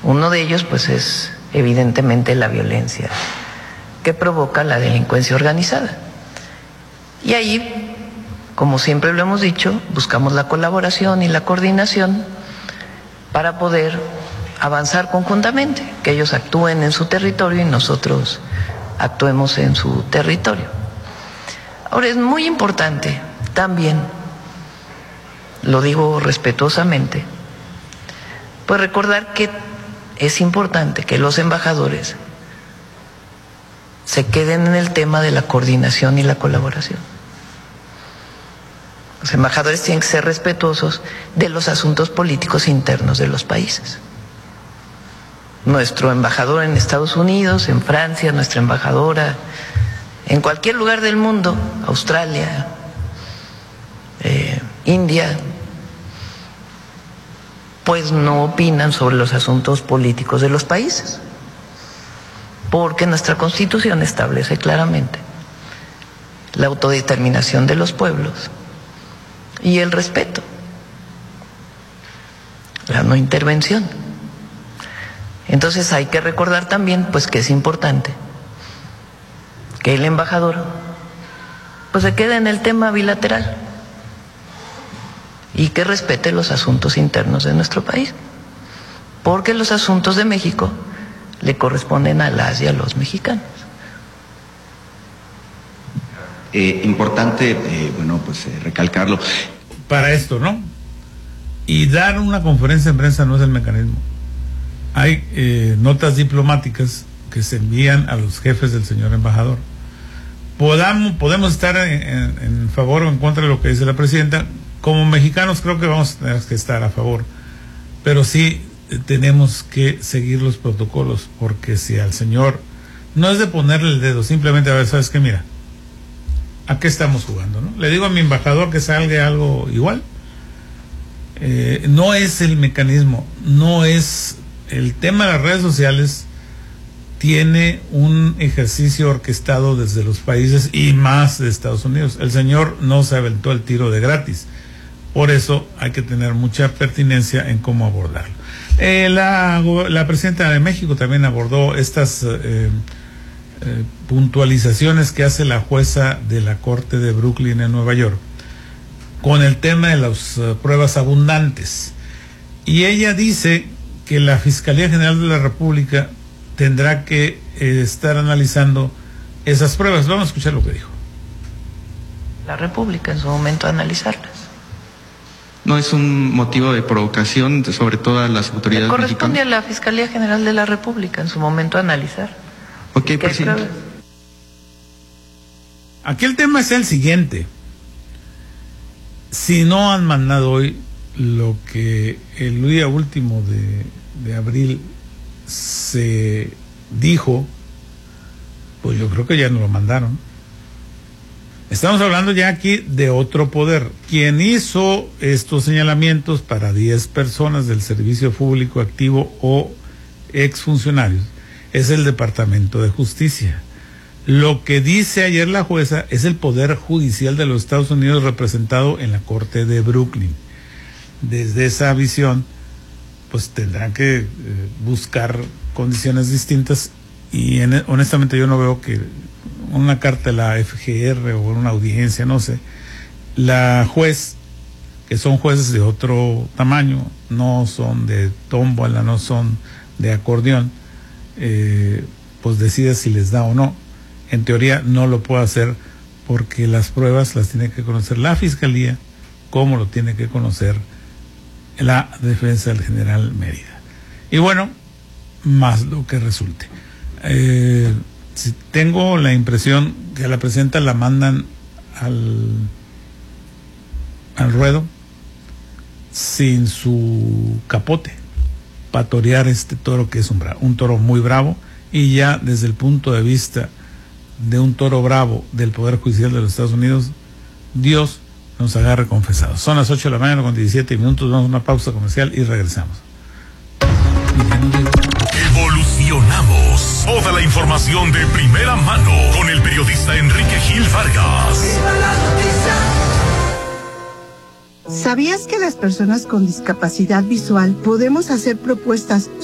Uno de ellos, pues, es evidentemente la violencia que provoca la delincuencia organizada. Y ahí, como siempre lo hemos dicho, buscamos la colaboración y la coordinación para poder avanzar conjuntamente, que ellos actúen en su territorio y nosotros actuemos en su territorio. Ahora, es muy importante también, lo digo respetuosamente, pues recordar que es importante que los embajadores se queden en el tema de la coordinación y la colaboración. Los embajadores tienen que ser respetuosos de los asuntos políticos internos de los países. Nuestro embajador en Estados Unidos, en Francia, nuestra embajadora en cualquier lugar del mundo, Australia, India, pues no opinan sobre los asuntos políticos de los países, porque nuestra Constitución establece claramente la autodeterminación de los pueblos y el respeto, la no intervención. Entonces hay que recordar también, pues, que es importante que el embajador, pues, se quede en el tema bilateral y que respete los asuntos internos de nuestro país, porque los asuntos de México le corresponden a las y a los mexicanos. Importante, recalcarlo. Para esto, ¿no? Y dar una conferencia de prensa no es el mecanismo. Hay notas diplomáticas que se envían a los jefes del señor embajador. Podemos estar en favor o en contra de lo que dice la presidenta. Como mexicanos creo que vamos a tener que estar a favor, pero sí tenemos que seguir los protocolos, porque si al señor no es de ponerle el dedo, simplemente a ver, ¿sabes qué? Mira, ¿a qué estamos jugando, no? Le digo a mi embajador que salga algo igual. No es el mecanismo, no es el tema de las redes sociales. Tiene un ejercicio orquestado desde los países y más de Estados Unidos. El señor no se aventó el tiro de gratis. Por eso hay que tener mucha pertinencia en cómo abordarlo. La presidenta de México también abordó estas puntualizaciones que hace la jueza de la Corte de Brooklyn en Nueva York con el tema de las pruebas abundantes. Y ella dice que la Fiscalía General de la República tendrá que estar analizando esas pruebas. Vamos a escuchar lo que dijo. La República en su momento analizarlas. ¿No es un motivo de provocación, sobre todo a las autoridades mexicanas? Corresponde a la Fiscalía General de la República en su momento analizar. Ok, presidente. Aquí el tema es el siguiente. Si no han mandado hoy lo que el día último de abril se dijo, pues yo creo que ya no lo mandaron. Estamos hablando ya aquí de otro poder. Quien hizo estos señalamientos para 10 personas del servicio público activo o exfuncionarios es el Departamento de Justicia. Lo que dice ayer la jueza es el Poder Judicial de los Estados Unidos representado en la Corte de Brooklyn. Desde esa visión, pues tendrán que buscar condiciones distintas y honestamente yo no veo que una carta de la FGR o una audiencia, no sé, la juez, que son jueces de otro tamaño, no son de tómbola, no son de acordeón, pues decide si les da o no. En teoría no lo puede hacer porque las pruebas las tiene que conocer la Fiscalía, como lo tiene que conocer la defensa del general Mérida. Y bueno, más lo que resulte. Si tengo la impresión que a la presidenta la mandan al ruedo sin su capote para torear este toro que es un toro muy bravo, y ya desde el punto de vista de un toro bravo del Poder Judicial de los Estados Unidos, Dios nos agarre confesados. Son las 8 de la mañana con 17 minutos, vamos a una pausa comercial y regresamos. Evolucionamos. Toda la información de primera mano con el periodista Enrique Gil Vargas. ¿Sabías que las personas con discapacidad visual podemos hacer propuestas